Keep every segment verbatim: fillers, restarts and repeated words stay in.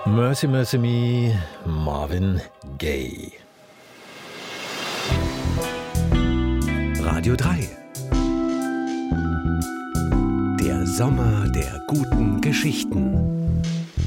Mercy, Mercy Me, Marvin Gaye. Radio drei. Der Sommer der guten Geschichten.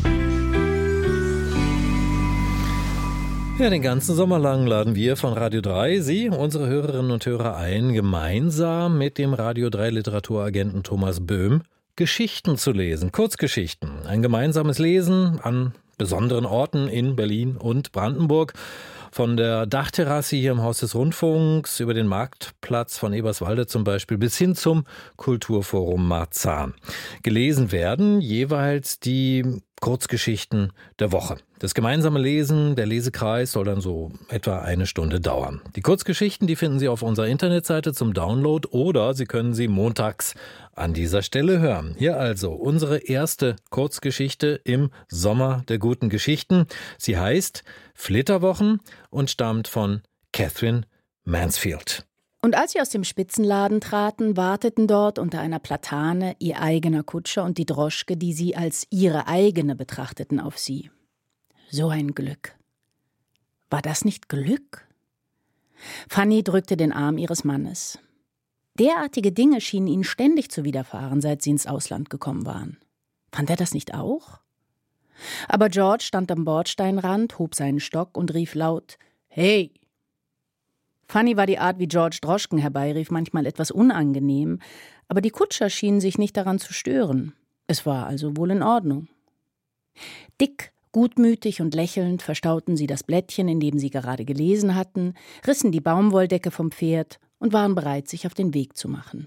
Ja, den ganzen Sommer lang laden wir von Radio drei Sie, unsere Hörerinnen und Hörer, ein, gemeinsam mit dem Radio drei Literaturagenten Thomas Böhm Geschichten zu lesen, Kurzgeschichten. Ein gemeinsames Lesen an besonderen Orten in Berlin und Brandenburg. Von der Dachterrasse hier im Haus des Rundfunks über den Marktplatz von Eberswalde zum Beispiel bis hin zum Kulturforum Marzahn. Gelesen werden jeweils die Kurzgeschichten der Woche. Das gemeinsame Lesen, der Lesekreis, soll dann so etwa eine Stunde dauern. Die Kurzgeschichten, die finden Sie auf unserer Internetseite zum Download oder Sie können sie montags an dieser Stelle hören. Hier also unsere erste Kurzgeschichte im Sommer der guten Geschichten. Sie heißt Flitterwochen und stammt von Catherine Mansfield. Und als sie aus dem Spitzenladen traten, warteten dort unter einer Platane ihr eigener Kutscher und die Droschke, die sie als ihre eigene betrachteten, auf sie. So ein Glück. War das nicht Glück? Fanny drückte den Arm ihres Mannes. Derartige Dinge schienen ihnen ständig zu widerfahren, seit sie ins Ausland gekommen waren. Fand er das nicht auch? Aber George stand am Bordsteinrand, hob seinen Stock und rief laut: »Hey!« Fanny war die Art, wie George Droschken herbeirief, manchmal etwas unangenehm, aber die Kutscher schienen sich nicht daran zu stören. Es war also wohl in Ordnung. Dick, gutmütig und lächelnd verstauten sie das Blättchen, in dem sie gerade gelesen hatten, rissen die Baumwolldecke vom Pferd und waren bereit, sich auf den Weg zu machen.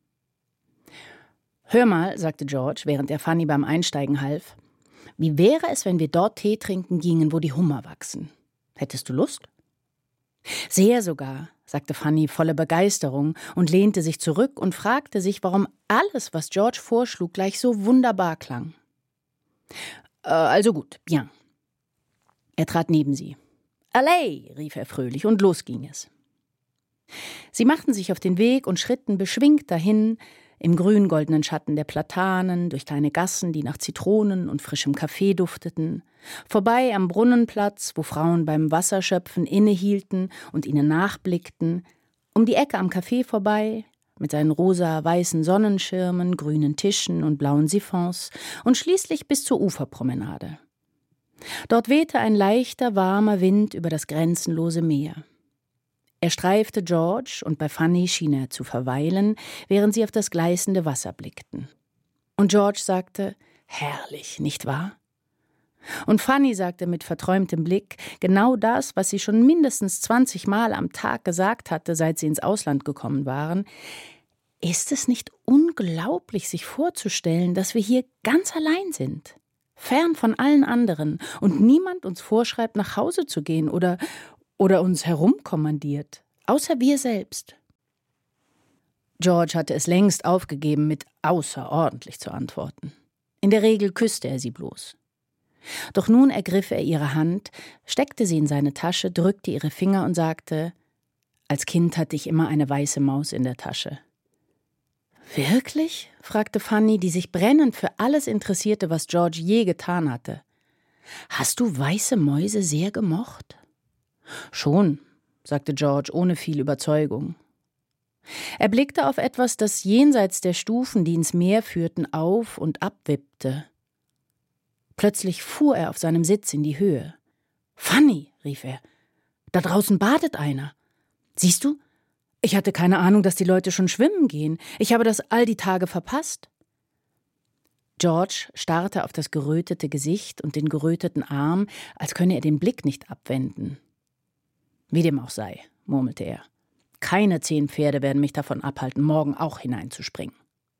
»Hör mal«, sagte George, während er Fanny beim Einsteigen half, »wie wäre es, wenn wir dort Tee trinken gingen, wo die Hummer wachsen? Hättest du Lust?« »Sehr sogar«, sagte Fanny voller Begeisterung und lehnte sich zurück und fragte sich, warum alles, was George vorschlug, gleich so wunderbar klang. Äh, »Also gut, bien.« Er trat neben sie. »Allez«, rief er fröhlich, und los ging es. Sie machten sich auf den Weg und schritten beschwingt dahin, im grün-goldenen Schatten der Platanen, durch kleine Gassen, die nach Zitronen und frischem Kaffee dufteten, vorbei am Brunnenplatz, wo Frauen beim Wasserschöpfen innehielten und ihnen nachblickten, um die Ecke am Café vorbei, mit seinen rosa-weißen Sonnenschirmen, grünen Tischen und blauen Siphons, und schließlich bis zur Uferpromenade. Dort wehte ein leichter, warmer Wind über das grenzenlose Meer. Er streifte George und bei Fanny schien er zu verweilen, während sie auf das gleißende Wasser blickten. Und George sagte, »Herrlich, nicht wahr?« Und Fanny sagte mit verträumtem Blick genau das, was sie schon mindestens zwanzig Mal am Tag gesagt hatte, seit sie ins Ausland gekommen waren. »Ist es nicht unglaublich, sich vorzustellen, dass wir hier ganz allein sind, fern von allen anderen und niemand uns vorschreibt, nach Hause zu gehen oder oder uns herumkommandiert, außer wir selbst?« George hatte es längst aufgegeben, mit außerordentlich zu antworten. In der Regel küsste er sie bloß. Doch nun ergriff er ihre Hand, steckte sie in seine Tasche, drückte ihre Finger und sagte, »Als Kind hatte ich immer eine weiße Maus in der Tasche.« »Wirklich?« fragte Fanny, die sich brennend für alles interessierte, was George je getan hatte. »Hast du weiße Mäuse sehr gemocht?« »Schon«, sagte George ohne viel Überzeugung. Er blickte auf etwas, das jenseits der Stufen, die ins Meer führten, auf und abwippte. Plötzlich fuhr er auf seinem Sitz in die Höhe. »Fanny«, rief er, »da draußen badet einer. Siehst du? Ich hatte keine Ahnung, dass die Leute schon schwimmen gehen. Ich habe das all die Tage verpasst.« George starrte auf das gerötete Gesicht und den geröteten Arm, als könne er den Blick nicht abwenden. »Wie dem auch sei«, murmelte er. »Keine zehn Pferde werden mich davon abhalten, morgen auch hineinzuspringen.«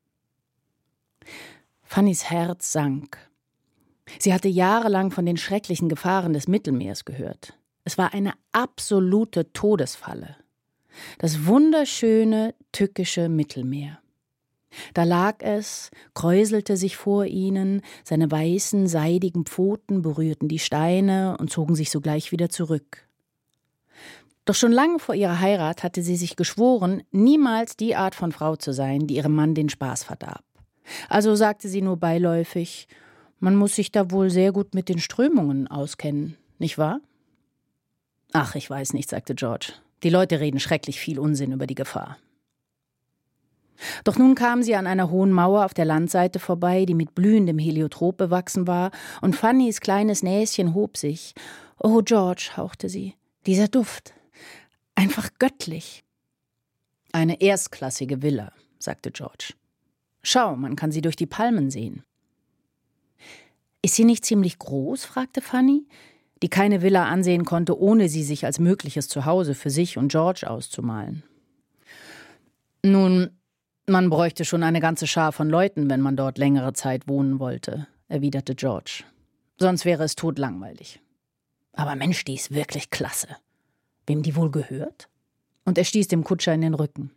Fannys Herz sank. Sie hatte jahrelang von den schrecklichen Gefahren des Mittelmeers gehört. Es war eine absolute Todesfalle. Das wunderschöne, tückische Mittelmeer. Da lag es, kräuselte sich vor ihnen, seine weißen, seidigen Pfoten berührten die Steine und zogen sich sogleich wieder zurück. Doch schon lange vor ihrer Heirat hatte sie sich geschworen, niemals die Art von Frau zu sein, die ihrem Mann den Spaß verdarb. Also sagte sie nur beiläufig, Man muss sich da wohl sehr gut mit den Strömungen auskennen, nicht wahr? Ach, ich weiß nicht, sagte George. Die Leute reden schrecklich viel Unsinn über die Gefahr. Doch nun kamen sie an einer hohen Mauer auf der Landseite vorbei, die mit blühendem Heliotrop bewachsen war, und Fannys kleines Näschen hob sich. »Oh, George«, hauchte sie, »dieser Duft. Einfach göttlich.« »Eine erstklassige Villa«, sagte George. »Schau, man kann sie durch die Palmen sehen.« »Ist sie nicht ziemlich groß?« fragte Fanny, die keine Villa ansehen konnte, ohne sie sich als mögliches Zuhause für sich und George auszumalen. »Nun, man bräuchte schon eine ganze Schar von Leuten, wenn man dort längere Zeit wohnen wollte«, erwiderte George. »Sonst wäre es totlangweilig. Aber Mensch, die ist wirklich klasse. Wem die wohl gehört?« Und er stieß dem Kutscher in den Rücken.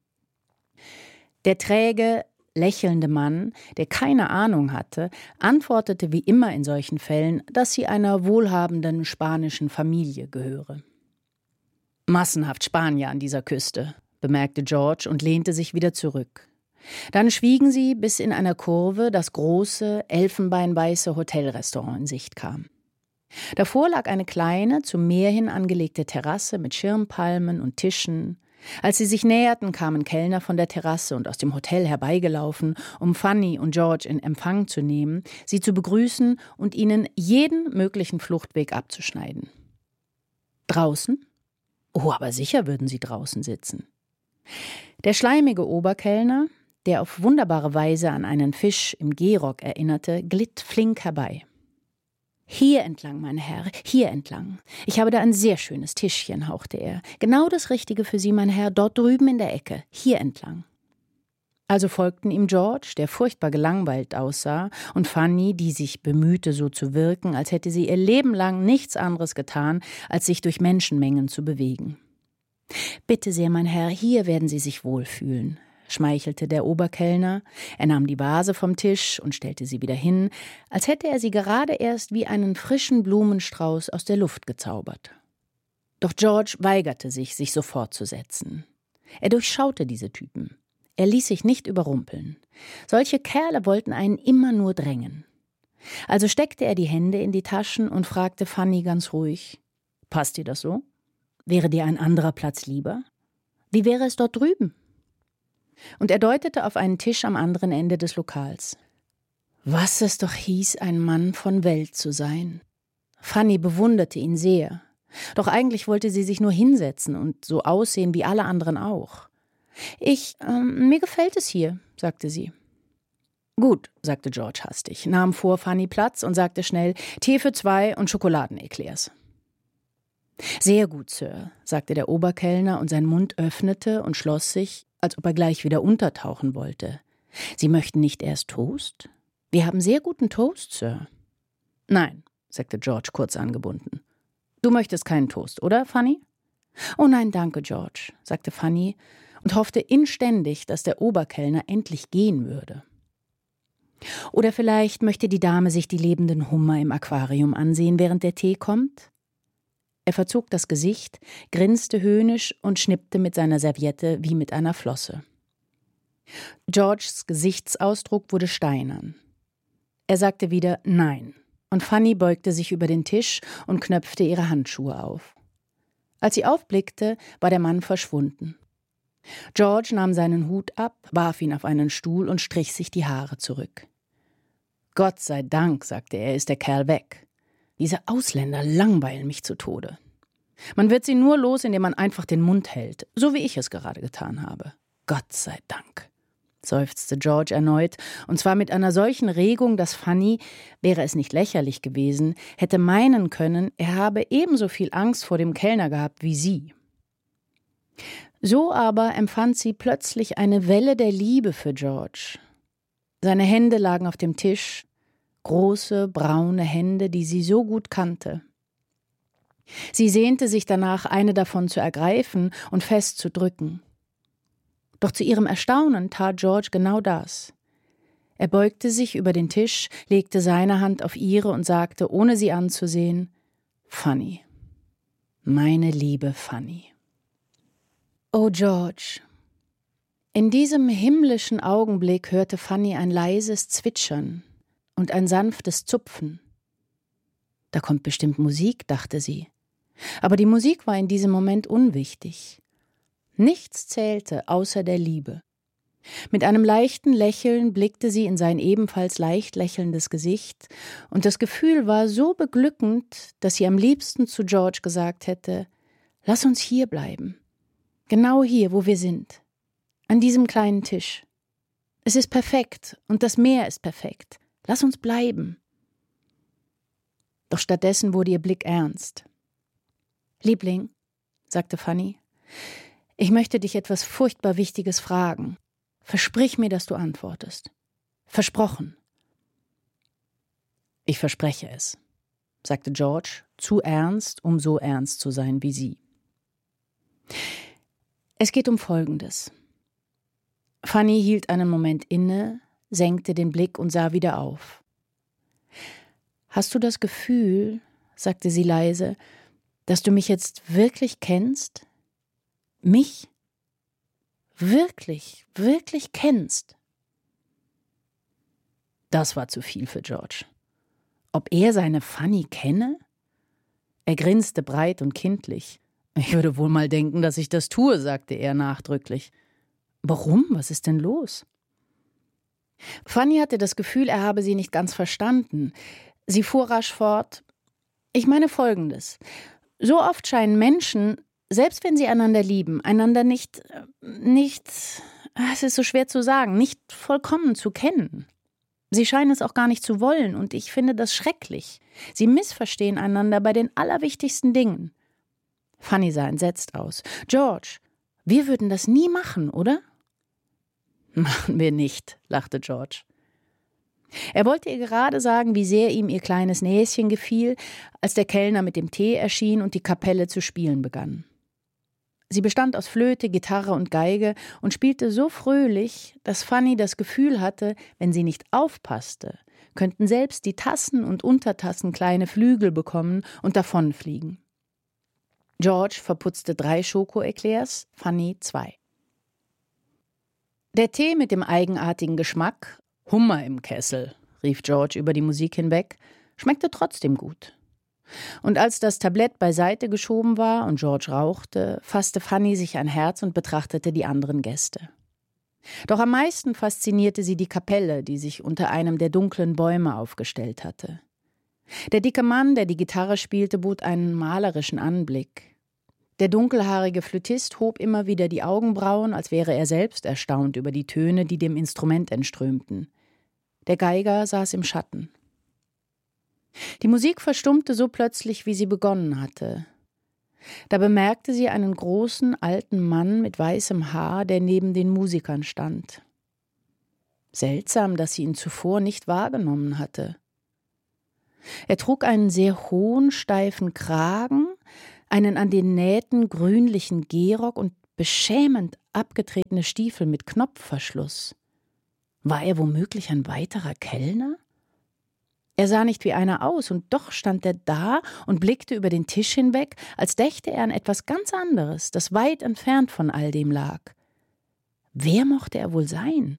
Der träge, lächelnde Mann, der keine Ahnung hatte, antwortete wie immer in solchen Fällen, dass sie einer wohlhabenden spanischen Familie gehöre. »Massenhaft Spanier an dieser Küste«, bemerkte George und lehnte sich wieder zurück. Dann schwiegen sie, bis in einer Kurve das große, elfenbeinweiße Hotelrestaurant in Sicht kam. Davor lag eine kleine, zum Meer hin angelegte Terrasse mit Schirmpalmen und Tischen. Als sie sich näherten, kamen Kellner von der Terrasse und aus dem Hotel herbeigelaufen, um Fanny und George in Empfang zu nehmen, sie zu begrüßen und ihnen jeden möglichen Fluchtweg abzuschneiden. Draußen? Oh, aber sicher würden sie draußen sitzen. Der schleimige Oberkellner, der auf wunderbare Weise an einen Fisch im Gehrock erinnerte, glitt flink herbei. »Hier entlang, mein Herr, hier entlang. Ich habe da ein sehr schönes Tischchen«, hauchte er. »Genau das Richtige für Sie, mein Herr, dort drüben in der Ecke, hier entlang.« Also folgten ihm George, der furchtbar gelangweilt aussah, und Fanny, die sich bemühte, so zu wirken, als hätte sie ihr Leben lang nichts anderes getan, als sich durch Menschenmengen zu bewegen. »Bitte sehr, mein Herr, hier werden Sie sich wohlfühlen«, schmeichelte der Oberkellner. Er nahm die Vase vom Tisch und stellte sie wieder hin, als hätte er sie gerade erst wie einen frischen Blumenstrauß aus der Luft gezaubert. Doch George weigerte sich, sich sofort zu setzen. Er durchschaute diese Typen. Er ließ sich nicht überrumpeln. Solche Kerle wollten einen immer nur drängen. Also steckte er die Hände in die Taschen und fragte Fanny ganz ruhig: »Passt dir das so? Wäre dir ein anderer Platz lieber? Wie wäre es dort drüben?« Und er deutete auf einen Tisch am anderen Ende des Lokals. Was es doch hieß, ein Mann von Welt zu sein. Fanny bewunderte ihn sehr. Doch eigentlich wollte sie sich nur hinsetzen und so aussehen wie alle anderen auch. »Ich, ähm, mir gefällt es hier«, sagte sie. »Gut«, sagte George hastig, nahm vor Fanny Platz und sagte schnell: »Tee für zwei und Schokoladeneklärs.« »Sehr gut, Sir«, sagte der Oberkellner, und sein Mund öffnete und schloss sich, als ob er gleich wieder untertauchen wollte. »Sie möchten nicht erst Toast? Wir haben sehr guten Toast, Sir.« »Nein«, sagte George kurz angebunden. »Du möchtest keinen Toast, oder, Fanny?« »Oh nein, danke, George«, sagte Fanny und hoffte inständig, dass der Oberkellner endlich gehen würde. »Oder vielleicht möchte die Dame sich die lebenden Hummer im Aquarium ansehen, während der Tee kommt?« Er verzog das Gesicht, grinste höhnisch und schnippte mit seiner Serviette wie mit einer Flosse. Georges Gesichtsausdruck wurde steinern. Er sagte wieder »Nein«, und Fanny beugte sich über den Tisch und knöpfte ihre Handschuhe auf. Als sie aufblickte, war der Mann verschwunden. George nahm seinen Hut ab, warf ihn auf einen Stuhl und strich sich die Haare zurück. »Gott sei Dank«, sagte er, »ist der Kerl weg. Diese Ausländer langweilen mich zu Tode. Man wird sie nur los, indem man einfach den Mund hält, so wie ich es gerade getan habe. Gott sei Dank«, seufzte George erneut, und zwar mit einer solchen Regung, dass Fanny, wäre es nicht lächerlich gewesen, hätte meinen können, er habe ebenso viel Angst vor dem Kellner gehabt wie sie. So aber empfand sie plötzlich eine Welle der Liebe für George. Seine Hände lagen auf dem Tisch, große, braune Hände, die sie so gut kannte. Sie sehnte sich danach, eine davon zu ergreifen und fest zu drücken. Doch zu ihrem Erstaunen tat George genau das. Er beugte sich über den Tisch, legte seine Hand auf ihre und sagte, ohne sie anzusehen: »Fanny, meine liebe Fanny.« Oh, George! In diesem himmlischen Augenblick hörte Fanny ein leises Zwitschern, und ein sanftes Zupfen. Da kommt bestimmt Musik, dachte sie. Aber die Musik war in diesem Moment unwichtig. Nichts zählte außer der Liebe. Mit einem leichten Lächeln blickte sie in sein ebenfalls leicht lächelndes Gesicht, und das Gefühl war so beglückend, dass sie am liebsten zu George gesagt hätte: »Lass uns hier bleiben. Genau hier, wo wir sind. An diesem kleinen Tisch. Es ist perfekt und das Meer ist perfekt. Lass uns bleiben.« Doch stattdessen wurde ihr Blick ernst. »Liebling«, sagte Fanny, »ich möchte dich etwas furchtbar Wichtiges fragen. Versprich mir, dass du antwortest. Versprochen.« »Ich verspreche es«, sagte George, zu ernst, um so ernst zu sein wie sie. »Es geht um Folgendes.« Fanny hielt einen Moment inne, senkte den Blick und sah wieder auf. »Hast du das Gefühl«, sagte sie leise, »dass du mich jetzt wirklich kennst? Mich? Wirklich, wirklich kennst?« Das war zu viel für George. Ob er seine Fanny kenne? Er grinste breit und kindlich. »Ich würde wohl mal denken, dass ich das tue«, sagte er nachdrücklich. »Warum? Was ist denn los?« Fanny hatte das Gefühl, er habe sie nicht ganz verstanden. Sie fuhr rasch fort. »Ich meine Folgendes. So oft scheinen Menschen, selbst wenn sie einander lieben, einander nicht, nicht, es ist so schwer zu sagen, nicht vollkommen zu kennen. Sie scheinen es auch gar nicht zu wollen, und ich finde das schrecklich. Sie missverstehen einander bei den allerwichtigsten Dingen.« Fanny sah entsetzt aus. »George, wir würden das nie machen, oder?« »Machen wir nicht«, lachte George. Er wollte ihr gerade sagen, wie sehr ihm ihr kleines Näschen gefiel, als der Kellner mit dem Tee erschien und die Kapelle zu spielen begann. Sie bestand aus Flöte, Gitarre und Geige und spielte so fröhlich, dass Fanny das Gefühl hatte, wenn sie nicht aufpasste, könnten selbst die Tassen und Untertassen kleine Flügel bekommen und davonfliegen. George verputzte drei Schoko-Eclairs, Fanny zwei. Der Tee mit dem eigenartigen Geschmack, »Hummer im Kessel«, rief George über die Musik hinweg, schmeckte trotzdem gut. Und als das Tablett beiseite geschoben war und George rauchte, fasste Fanny sich ein Herz und betrachtete die anderen Gäste. Doch am meisten faszinierte sie die Kapelle, die sich unter einem der dunklen Bäume aufgestellt hatte. Der dicke Mann, der die Gitarre spielte, bot einen malerischen Anblick. Der dunkelhaarige Flötist hob immer wieder die Augenbrauen, als wäre er selbst erstaunt über die Töne, die dem Instrument entströmten. Der Geiger saß im Schatten. Die Musik verstummte so plötzlich, wie sie begonnen hatte. Da bemerkte sie einen großen, alten Mann mit weißem Haar, der neben den Musikern stand. Seltsam, dass sie ihn zuvor nicht wahrgenommen hatte. Er trug einen sehr hohen, steifen Kragen, einen an den Nähten grünlichen Gehrock und beschämend abgetretene Stiefel mit Knopfverschluss. War er womöglich ein weiterer Kellner? Er sah nicht wie einer aus, und doch stand er da und blickte über den Tisch hinweg, als dächte er an etwas ganz anderes, das weit entfernt von all dem lag. Wer mochte er wohl sein?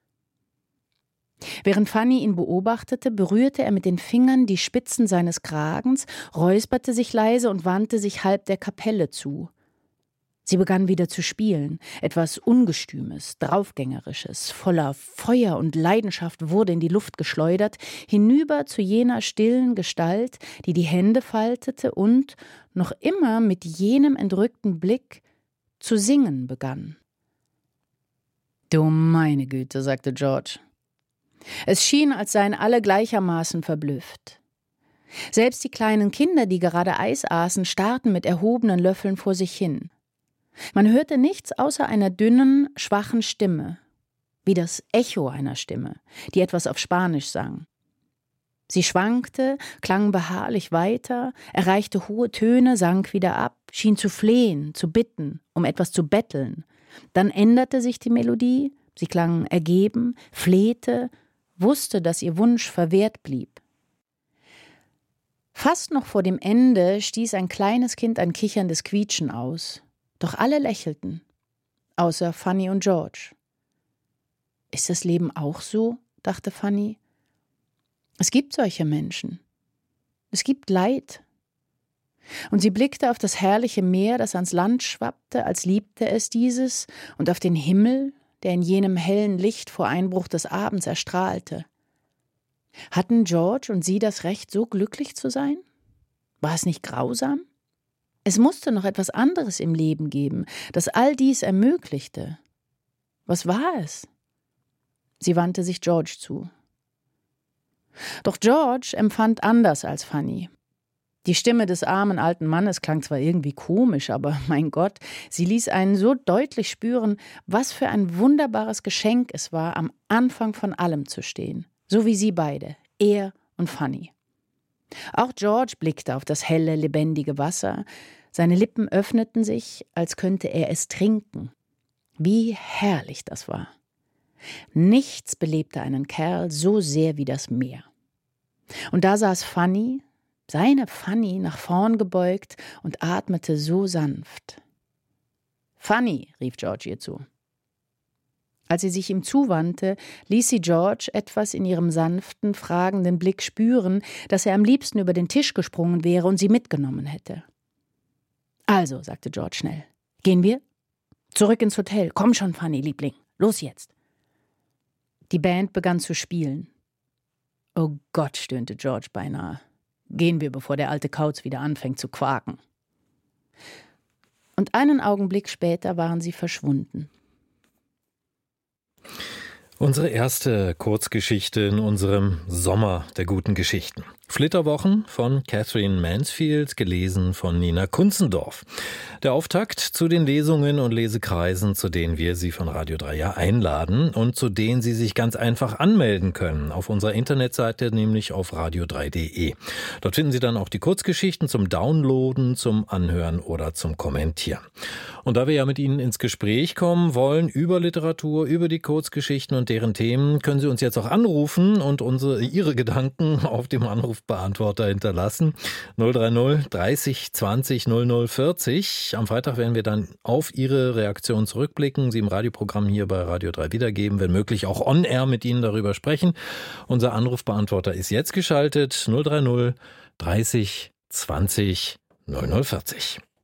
Während Fanny ihn beobachtete, berührte er mit den Fingern die Spitzen seines Kragens, räusperte sich leise und wandte sich halb der Kapelle zu. Sie begann wieder zu spielen. Etwas Ungestümes, Draufgängerisches, voller Feuer und Leidenschaft wurde in die Luft geschleudert, hinüber zu jener stillen Gestalt, die die Hände faltete und, noch immer mit jenem entrückten Blick, zu singen begann. »Du meine Güte«, sagte George. Es schien, als seien alle gleichermaßen verblüfft. Selbst die kleinen Kinder, die gerade Eis aßen, starrten mit erhobenen Löffeln vor sich hin. Man hörte nichts außer einer dünnen, schwachen Stimme, wie das Echo einer Stimme, die etwas auf Spanisch sang. Sie schwankte, klang beharrlich weiter, erreichte hohe Töne, sank wieder ab, schien zu flehen, zu bitten, um etwas zu betteln. Dann änderte sich die Melodie, sie klang ergeben, flehte, wusste, dass ihr Wunsch verwehrt blieb. Fast noch vor dem Ende stieß ein kleines Kind ein kicherndes Quietschen aus. Doch alle lächelten, außer Fanny und George. »Ist das Leben auch so?«, dachte Fanny. Es gibt solche Menschen. Es gibt Leid. Und sie blickte auf das herrliche Meer, das ans Land schwappte, als liebte es dieses, und auf den Himmel, der in jenem hellen Licht vor Einbruch des Abends erstrahlte. Hatten George und sie das Recht, so glücklich zu sein? War es nicht grausam? Es musste noch etwas anderes im Leben geben, das all dies ermöglichte. Was war es? Sie wandte sich George zu. Doch George empfand anders als Fanny. Die Stimme des armen alten Mannes klang zwar irgendwie komisch, aber mein Gott, sie ließ einen so deutlich spüren, was für ein wunderbares Geschenk es war, am Anfang von allem zu stehen. So wie sie beide, er und Fanny. Auch George blickte auf das helle, lebendige Wasser. Seine Lippen öffneten sich, als könnte er es trinken. Wie herrlich das war. Nichts belebte einen Kerl so sehr wie das Meer. Und da saß Fanny, seine Fanny, nach vorn gebeugt und atmete so sanft. »Fanny«, rief George ihr zu. Als sie sich ihm zuwandte, ließ sie George etwas in ihrem sanften, fragenden Blick spüren, dass er am liebsten über den Tisch gesprungen wäre und sie mitgenommen hätte. »Also«, sagte George schnell, »gehen wir? Zurück ins Hotel. Komm schon, Fanny, Liebling. Los jetzt.« Die Band begann zu spielen. »Oh Gott«, stöhnte George beinahe. »Gehen wir, bevor der alte Kauz wieder anfängt zu quaken.« Und einen Augenblick später waren sie verschwunden. Unsere erste Kurzgeschichte in unserem Sommer der guten Geschichten. Flitterwochen von Catherine Mansfield, gelesen von Nina Kunzendorf. Der Auftakt zu den Lesungen und Lesekreisen, zu denen wir Sie von Radio drei ja einladen und zu denen Sie sich ganz einfach anmelden können. Auf unserer Internetseite, nämlich auf radio drei punkt de. Dort finden Sie dann auch die Kurzgeschichten zum Downloaden, zum Anhören oder zum Kommentieren. Und da wir ja mit Ihnen ins Gespräch kommen wollen über Literatur, über die Kurzgeschichten und deren Themen, können Sie uns jetzt auch anrufen und unsere, Ihre Gedanken auf dem Anrufbeantworter hinterlassen. null drei null dreißig zwanzig null null vierzig. Am Freitag werden wir dann auf Ihre Reaktion zurückblicken, sie im Radioprogramm hier bei Radio drei wiedergeben, wenn möglich auch on-air mit Ihnen darüber sprechen. Unser Anrufbeantworter ist jetzt geschaltet. null drei null dreißig zwanzig null null vierzig.